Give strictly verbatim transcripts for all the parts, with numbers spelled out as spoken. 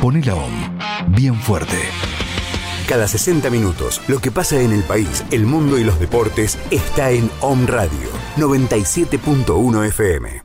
Poné la O M bien fuerte. Cada sesenta minutos, lo que pasa en el país, el mundo y los deportes está en O M Radio noventa y siete punto uno F M.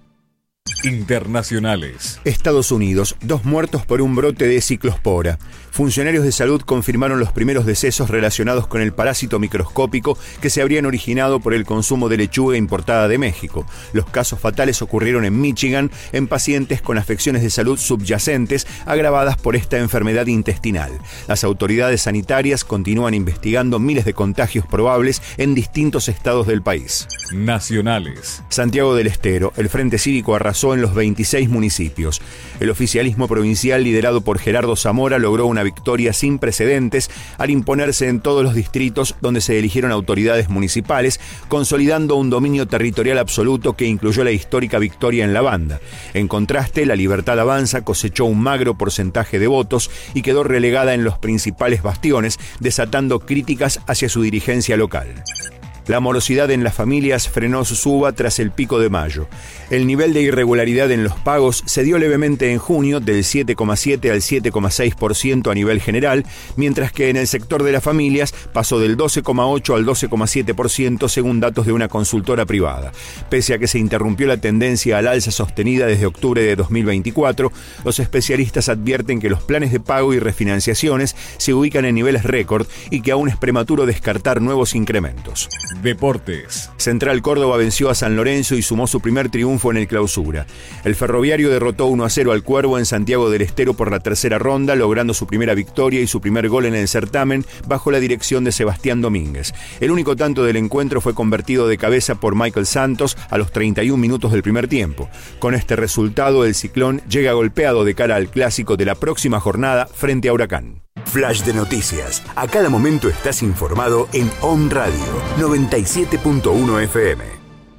Internacionales. Estados Unidos, dos muertos por un brote de ciclospora. Funcionarios de salud confirmaron los primeros decesos relacionados con el parásito microscópico que se habrían originado por el consumo de lechuga importada de México. Los casos fatales ocurrieron en Michigan en pacientes con afecciones de salud subyacentes agravadas por esta enfermedad intestinal. Las autoridades sanitarias continúan investigando miles de contagios probables en distintos estados del país. Nacionales. Santiago del Estero, el Frente Cívico arrasó en los veintiséis municipios. El oficialismo provincial liderado por Gerardo Zamora logró una victoria sin precedentes al imponerse en todos los distritos donde se eligieron autoridades municipales, consolidando un dominio territorial absoluto que incluyó la histórica victoria en la Banda. En contraste, la Libertad Avanza cosechó un magro porcentaje de votos y quedó relegada en los principales bastiones, desatando críticas hacia su dirigencia local. La morosidad en las familias frenó su suba tras el pico de mayo. El nivel de irregularidad en los pagos se dio levemente en junio, del siete coma siete al siete coma seis por ciento a nivel general, mientras que en el sector de las familias pasó del doce coma ocho al doce coma siete por ciento según datos de una consultora privada. Pese a que se interrumpió la tendencia al alza sostenida desde octubre de dos mil veinticuatro, los especialistas advierten que los planes de pago y refinanciaciones se ubican en niveles récord y que aún es prematuro descartar nuevos incrementos. Deportes. Central Córdoba venció a San Lorenzo y sumó su primer triunfo en el Clausura. El Ferroviario derrotó uno a cero al Cuervo en Santiago del Estero por la tercera ronda, logrando su primera victoria y su primer gol en el certamen bajo la dirección de Sebastián Domínguez. El único tanto del encuentro fue convertido de cabeza por Michael Santos a los treinta y un minutos del primer tiempo. Con este resultado, el Ciclón llega golpeado de cara al clásico de la próxima jornada frente a Huracán. Flash de noticias. A cada momento estás informado en O M Radio noventa y siete punto uno F M.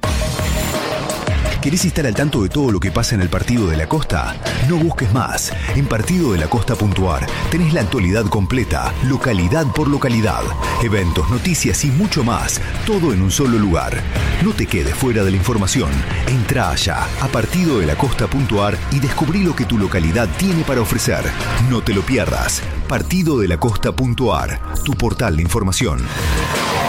¿Querés estar al tanto de todo lo que pasa en el Partido de la Costa? No busques más. En partido de la costa punto a r tenés la actualidad completa, localidad por localidad, eventos, noticias y mucho más, todo en un solo lugar. No te quedes fuera de la información. Entrá allá a partido de la costa punto a r y descubrí lo que tu localidad tiene para ofrecer. No te lo pierdas. partido de la costa punto a r, tu portal de información.